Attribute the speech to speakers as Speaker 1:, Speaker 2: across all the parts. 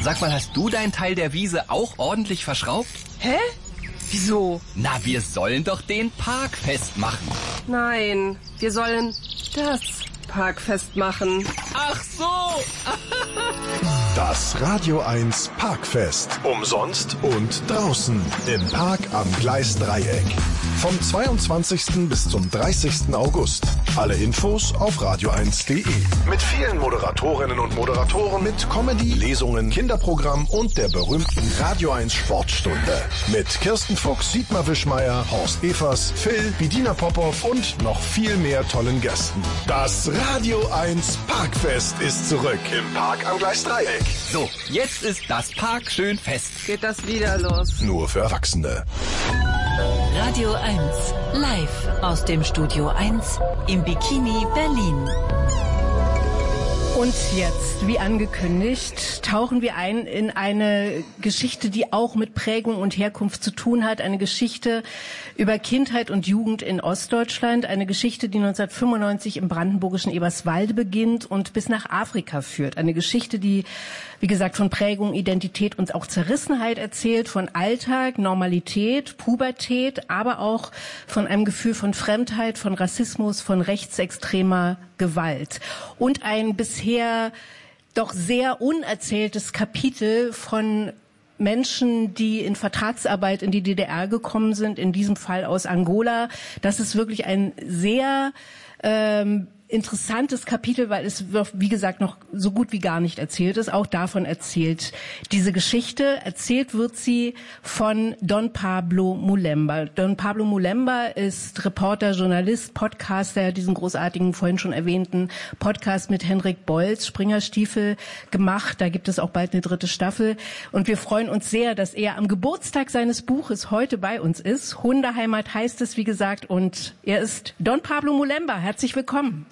Speaker 1: Sag mal, hast du deinen Teil der Wiese auch ordentlich verschraubt?
Speaker 2: Hä? Wieso?
Speaker 1: Na, wir sollen doch den Park festmachen.
Speaker 2: Nein, wir sollen das Parkfest machen.
Speaker 1: Ach so!
Speaker 3: Das Radio 1 Parkfest. Umsonst und draußen im Park am Gleisdreieck. Vom 22. bis zum 30. August. Alle Infos auf radio1.de. Mit vielen Moderatorinnen und Moderatoren, mit Comedy, Lesungen, Kinderprogramm und der berühmten Radio 1 Sportstunde. Mit Kirsten Fuchs, Dietmar Wischmeier, Horst Evers, Phil, Bedina Popov und noch viel mehr tollen Gästen. Das Radio 1 Parkfest ist zurück im Park am Gleisdreieck.
Speaker 1: So, jetzt ist das Park schön fest.
Speaker 2: Geht das wieder los?
Speaker 3: Nur für Erwachsene.
Speaker 4: Radio 1, live aus dem Studio 1 im Bikini Berlin.
Speaker 5: Und jetzt, wie angekündigt, tauchen wir ein in eine Geschichte, die auch mit Prägung und Herkunft zu tun hat. Eine Geschichte über Kindheit und Jugend in Ostdeutschland. Eine Geschichte, die 1995 im brandenburgischen Eberswalde beginnt und bis nach Afrika führt. Eine Geschichte, die, wie gesagt, von Prägung, Identität und auch Zerrissenheit erzählt, von Alltag, Normalität, Pubertät, aber auch von einem Gefühl von Fremdheit, von Rassismus, von rechtsextremer Gewalt. Und ein bisher doch sehr unerzähltes Kapitel von Menschen, die in Vertragsarbeit in die DDR gekommen sind, in diesem Fall aus Angola. Das ist wirklich ein sehr interessantes Kapitel, weil es, wie gesagt, noch so gut wie gar nicht erzählt ist. Auch davon erzählt diese Geschichte. Erzählt wird sie von Don Pablo Mulemba. Don Pablo Mulemba ist Reporter, Journalist, Podcaster, diesen großartigen, vorhin schon erwähnten Podcast mit Henrik Bolz, Springerstiefel, gemacht. Da gibt es auch bald eine 3. Staffel. Und wir freuen uns sehr, dass er am Geburtstag seines Buches heute bei uns ist. Hundeheimat heißt es, wie gesagt. Und er ist Don Pablo Mulemba. Herzlich willkommen.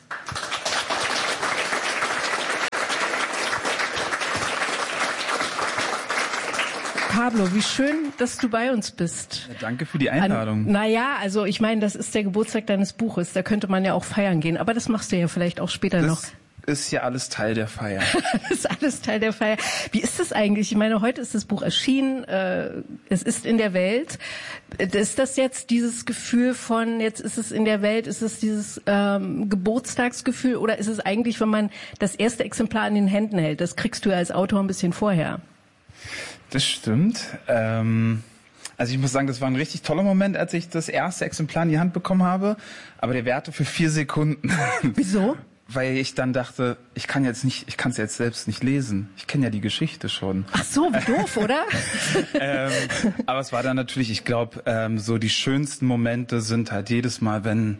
Speaker 5: Pablo, wie schön, dass du bei uns bist.
Speaker 6: Ja, danke für die Einladung.
Speaker 5: Naja, also ich meine, das ist der Geburtstag deines Buches. Da könnte man ja auch feiern gehen. Aber das machst du ja vielleicht auch später noch.
Speaker 6: Ist ja alles Teil der Feier.
Speaker 5: Das ist alles Teil der Feier. Wie ist das eigentlich? Ich meine, heute ist das Buch erschienen. Es ist in der Welt. Ist das jetzt dieses Gefühl von, jetzt ist es in der Welt, ist es dieses Geburtstagsgefühl oder ist es eigentlich, wenn man das erste Exemplar in den Händen hält? Das kriegst du ja als Autor ein bisschen vorher.
Speaker 6: Das stimmt. Also ich muss sagen, das war ein richtig toller Moment, als ich das erste Exemplar in die Hand bekommen habe. Aber der währte für 4 Sekunden.
Speaker 5: Wieso?
Speaker 6: Weil ich dann dachte, ich kann es jetzt selbst nicht lesen. Ich kenne ja die Geschichte schon.
Speaker 5: Ach so, wie doof, oder?
Speaker 6: Aber es war dann natürlich, ich glaube, so die schönsten Momente sind halt jedes Mal, wenn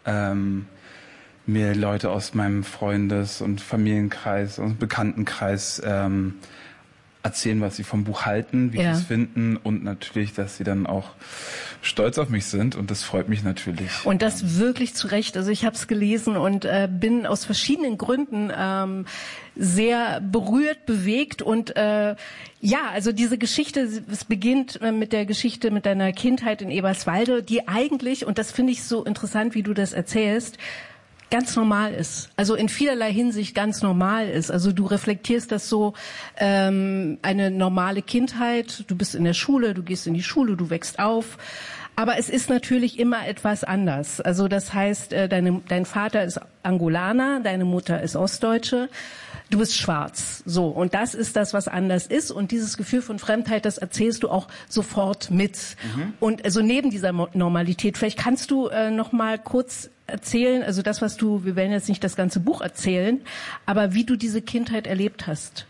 Speaker 6: mir Leute aus meinem Freundes- und Familienkreis und Bekanntenkreis erzählen, was sie vom Buch halten, wie sie es finden und natürlich, dass sie dann auch stolz auf mich sind und das freut mich natürlich.
Speaker 5: Und das wirklich zu Recht. Also ich habe es gelesen und bin aus verschiedenen Gründen sehr berührt, bewegt und also diese Geschichte, es beginnt mit der Geschichte mit deiner Kindheit in Eberswalde, die eigentlich, und das finde ich so interessant, wie du das erzählst, ganz normal ist, also in vielerlei Hinsicht ganz normal ist. Also du reflektierst das so, eine normale Kindheit, du bist in der Schule, du gehst in die Schule, du wächst auf, aber es ist natürlich immer etwas anders. Also das heißt, dein Vater ist Angolaner, deine Mutter ist Ostdeutsche, du bist schwarz. So, und das ist das, was anders ist. Und dieses Gefühl von Fremdheit, das erzählst du auch sofort mit. Mhm. Und also neben dieser Normalität, vielleicht kannst du noch mal kurz erzählen, also das, was wir werden jetzt nicht das ganze Buch erzählen, aber wie du diese Kindheit erlebt hast.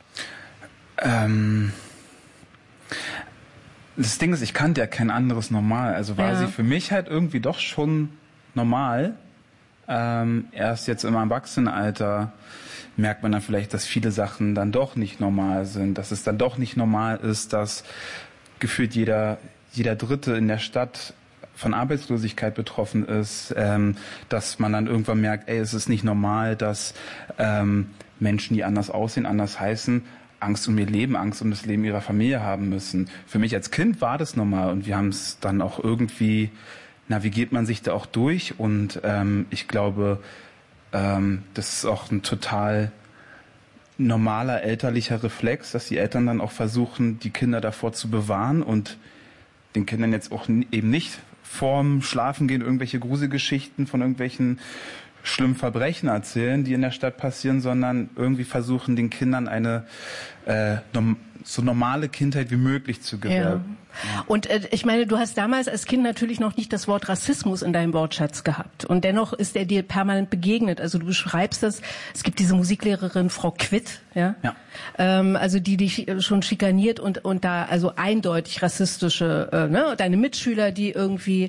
Speaker 6: Das Ding ist, ich kannte ja kein anderes Normal. Also war sie für mich halt irgendwie doch schon normal. Erst jetzt im Erwachsenenalter merkt man dann vielleicht, dass viele Sachen dann doch nicht normal sind. Dass es dann doch nicht normal ist, dass gefühlt jeder Dritte in der Stadt von Arbeitslosigkeit betroffen ist, dass man dann irgendwann merkt, es ist nicht normal, dass Menschen, die anders aussehen, anders heißen, Angst um ihr Leben, Angst um das Leben ihrer Familie haben müssen. Für mich als Kind war das normal und wir haben es dann auch irgendwie, navigiert man sich da auch durch und ich glaube, das ist auch ein total normaler elterlicher Reflex, dass die Eltern dann auch versuchen, die Kinder davor zu bewahren und den Kindern jetzt auch eben nicht vorm Schlafengehen irgendwelche Gruselgeschichten von irgendwelchen schlimmen Verbrechen erzählen, die in der Stadt passieren, sondern irgendwie versuchen, den Kindern eine so normale Kindheit wie möglich zu gewähren.
Speaker 5: Ja. Und ich meine, du hast damals als Kind natürlich noch nicht das Wort Rassismus in deinem Wortschatz gehabt. Und dennoch ist er dir permanent begegnet. Also du beschreibst das, es gibt diese Musiklehrerin Frau Quitt, ja. Also die dich schon schikaniert und da also eindeutig rassistische, deine Mitschüler, die irgendwie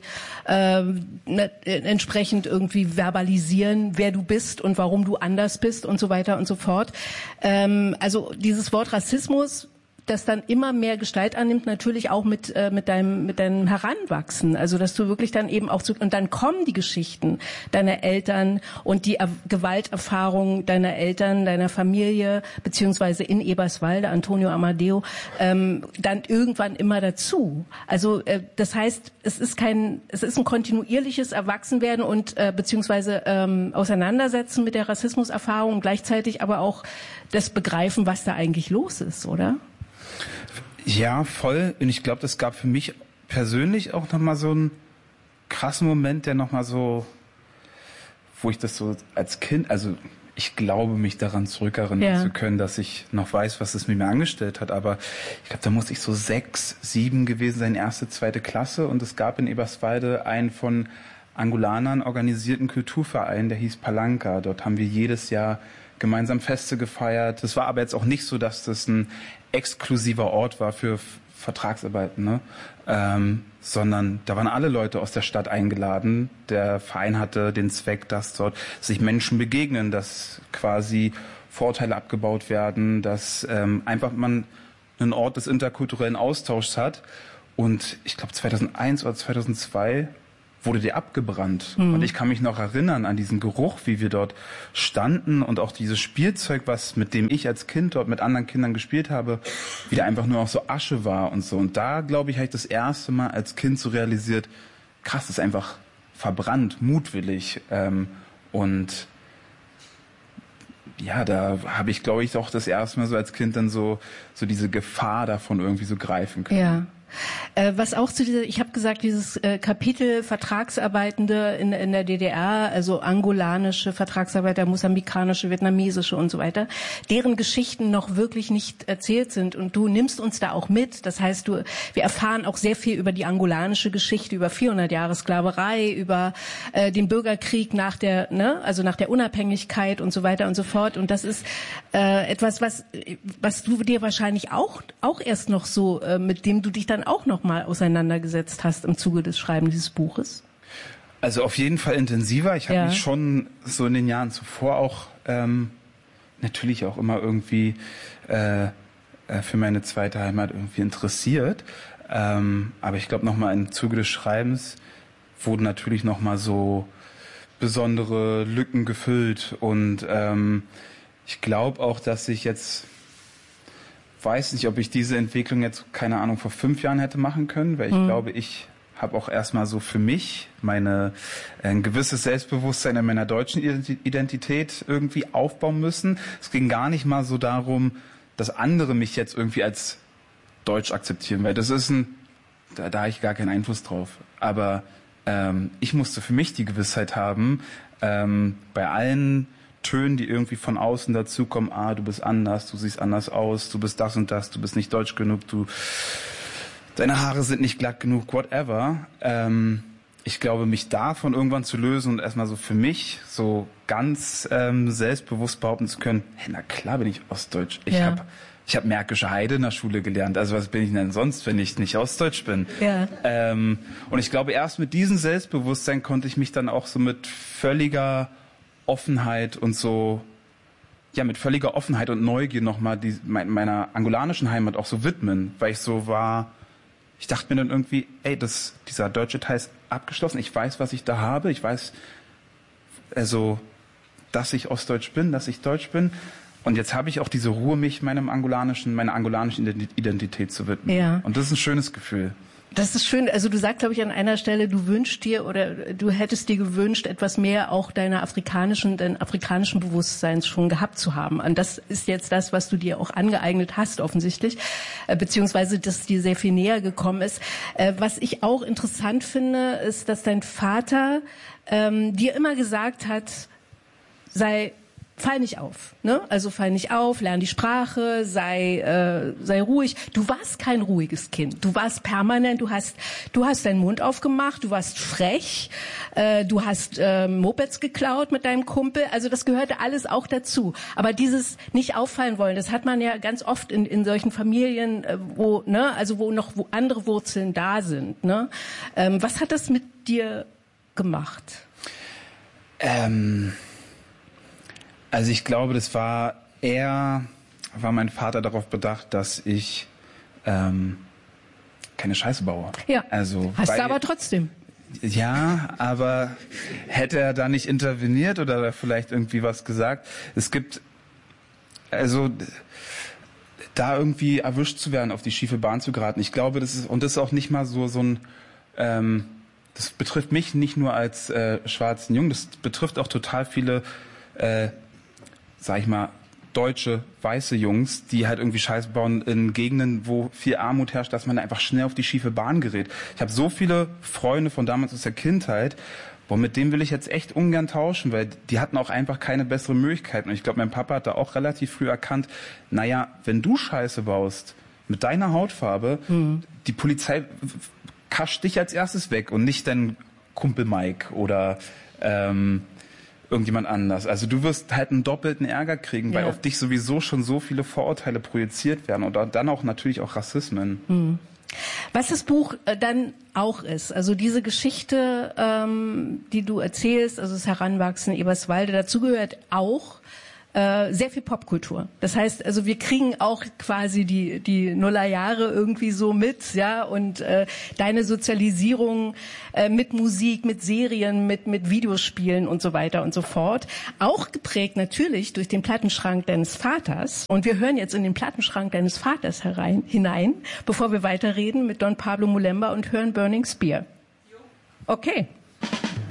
Speaker 5: entsprechend irgendwie verbalisieren, wer du bist und warum du anders bist und so weiter und so fort. Also dieses Wort Rassismus, das dann immer mehr Gestalt annimmt, natürlich auch mit deinem Heranwachsen. Also dass du wirklich dann eben auch und dann kommen die Geschichten deiner Eltern und die Gewalterfahrung deiner Eltern, deiner Familie, beziehungsweise in Eberswalde, Antonio Amadeo, dann irgendwann immer dazu. Also das heißt, es ist ein kontinuierliches Erwachsenwerden und beziehungsweise Auseinandersetzen mit der Rassismuserfahrung, gleichzeitig aber auch das Begreifen, was da eigentlich los ist, oder?
Speaker 6: Ja, voll. Und ich glaube, das gab für mich persönlich auch nochmal so einen krassen Moment, der nochmal so, wo ich das so als Kind, also ich glaube, mich daran zurückerinnern zu können, dass ich noch weiß, was es mit mir angestellt hat. Aber ich glaube, da musste ich so 6, 7 gewesen sein, 1., 2. Klasse. Und es gab in Eberswalde einen von Angolanern organisierten Kulturverein, der hieß Palanca. Dort haben wir jedes Jahr gemeinsam Feste gefeiert. Das war aber jetzt auch nicht so, dass das ein exklusiver Ort war für Vertragsarbeiten, ne? Sondern da waren alle Leute aus der Stadt eingeladen. Der Verein hatte den Zweck, dass dort sich Menschen begegnen, dass quasi Vorurteile abgebaut werden, dass einfach man einen Ort des interkulturellen Austauschs hat. Und ich glaube 2001 oder 2002 wurde der abgebrannt. Und ich kann mich noch erinnern an diesen Geruch, wie wir dort standen und auch dieses Spielzeug, mit dem ich als Kind dort mit anderen Kindern gespielt habe, wieder einfach nur noch so Asche war und so. Und da, glaube ich, habe ich das erste Mal als Kind so realisiert, krass, das ist einfach verbrannt, mutwillig. Und ja, da habe ich, glaube ich, auch das erste Mal so als Kind dann so diese Gefahr davon irgendwie so greifen können.
Speaker 5: Ja. Was auch zu ich habe gesagt, dieses Kapitel Vertragsarbeitende in der DDR, also angolanische Vertragsarbeiter, mosambikanische, vietnamesische und so weiter, deren Geschichten noch wirklich nicht erzählt sind. Und du nimmst uns da auch mit. Das heißt, wir erfahren auch sehr viel über die angolanische Geschichte, über 400 Jahre Sklaverei, über den Bürgerkrieg nach der Unabhängigkeit und so weiter und so fort. Und das ist etwas, was du dir wahrscheinlich auch erst noch so, mit dem du dich dann auch noch mal auseinandergesetzt hast im Zuge des Schreibens dieses Buches?
Speaker 6: Also auf jeden Fall intensiver. Ich habe mich schon so in den Jahren zuvor auch natürlich auch immer irgendwie für meine zweite Heimat irgendwie interessiert. Aber ich glaube nochmal im Zuge des Schreibens wurden natürlich nochmal so besondere Lücken gefüllt. Und ich glaube auch, dass ich jetzt weiß nicht, ob ich diese Entwicklung jetzt, keine Ahnung, vor 5 Jahren hätte machen können, weil ich glaube, ich habe auch erstmal so für mich ein gewisses Selbstbewusstsein in meiner deutschen Identität irgendwie aufbauen müssen. Es ging gar nicht mal so darum, dass andere mich jetzt irgendwie als deutsch akzeptieren, weil das ist da habe ich gar keinen Einfluss drauf. Aber ich musste für mich die Gewissheit haben, bei allen Tönen, die irgendwie von außen dazukommen, du bist anders, du siehst anders aus, du bist das und das, du bist nicht deutsch genug, deine Haare sind nicht glatt genug, whatever. Ich glaube, mich davon irgendwann zu lösen und erstmal so für mich so ganz selbstbewusst behaupten zu können, hey, na klar bin ich ostdeutsch. Ich habe Märkische Heide in der Schule gelernt, also was bin ich denn sonst, wenn ich nicht ostdeutsch bin? Ja. Und ich glaube, erst mit diesem Selbstbewusstsein konnte ich mich dann auch so mit völliger Offenheit und mit völliger Offenheit und Neugier nochmal meiner angolanischen Heimat auch so widmen, weil ich so war, ich dachte mir dann irgendwie, dieser deutsche Teil ist abgeschlossen, ich weiß, was ich da habe, ich weiß, also, dass ich ostdeutsch bin, dass ich deutsch bin und jetzt habe ich auch diese Ruhe, mich meiner angolanischen Identität zu widmen. Ja. Und das ist ein schönes Gefühl.
Speaker 5: Das ist schön. Also du sagst, glaube ich, an einer Stelle, du wünschst dir oder du hättest dir gewünscht, etwas mehr auch deines afrikanischen Bewusstseins schon gehabt zu haben. Und das ist jetzt das, was du dir auch angeeignet hast, offensichtlich, beziehungsweise dass dir sehr viel näher gekommen ist. Was ich auch interessant finde, ist, dass dein Vater dir immer gesagt hat, fall nicht auf, ne? Also fall nicht auf, lern die Sprache, sei ruhig. Du warst kein ruhiges Kind. Du warst permanent, du hast deinen Mund aufgemacht, du warst frech, du hast Mopeds geklaut mit deinem Kumpel. Also das gehörte alles auch dazu. Aber dieses nicht auffallen wollen, das hat man ja ganz oft in solchen Familien, wo wo andere Wurzeln da sind, ne? Was hat das mit dir gemacht?
Speaker 6: Also ich glaube, das war mein Vater darauf bedacht, dass ich keine Scheiße baue.
Speaker 5: Ja,
Speaker 6: also,
Speaker 5: hast du aber trotzdem.
Speaker 6: Ja, aber hätte er da nicht interveniert oder vielleicht irgendwie was gesagt? Es gibt, also da irgendwie erwischt zu werden, auf die schiefe Bahn zu geraten. Ich glaube, das ist auch nicht mal so ein das betrifft mich nicht nur als schwarzen Jungen, das betrifft auch total viele sag ich mal, deutsche, weiße Jungs, die halt irgendwie Scheiße bauen in Gegenden, wo viel Armut herrscht, dass man einfach schnell auf die schiefe Bahn gerät. Ich habe so viele Freunde von damals aus der Kindheit, mit denen will ich jetzt echt ungern tauschen, weil die hatten auch einfach keine bessere Möglichkeit. Und ich glaube, mein Papa hat da auch relativ früh erkannt, naja, wenn du Scheiße baust, mit deiner Hautfarbe, die Polizei kascht dich als erstes weg und nicht dein Kumpel Mike oder irgendjemand anders. Also du wirst halt einen doppelten Ärger kriegen, weil auf dich sowieso schon so viele Vorurteile projiziert werden und dann auch natürlich auch Rassismen.
Speaker 5: Was das Buch dann auch ist, also diese Geschichte, die du erzählst, also das Heranwachsen Eberswalde, dazu gehört auch sehr viel Popkultur. Das heißt, also wir kriegen auch quasi die Nullerjahre irgendwie so mit, ja, und deine Sozialisierung mit Musik, mit Serien, mit Videospielen und so weiter und so fort. Auch geprägt natürlich durch den Plattenschrank deines Vaters. Und wir hören jetzt in den Plattenschrank deines Vaters hinein, bevor wir weiterreden mit Don Pablo Mulemba und hören Burning Spear. Okay.